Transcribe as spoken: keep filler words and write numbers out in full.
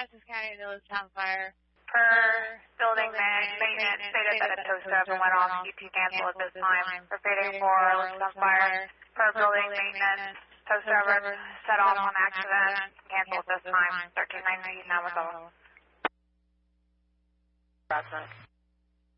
Dutchess County Town Fire. Per building maintenance stated that a tow strap went off. E T cancel at this time. For fading for Town Fire. Per building maintenance. Tow strap set off on accident. Cancel at this time. thirteen ninety now with all. Present.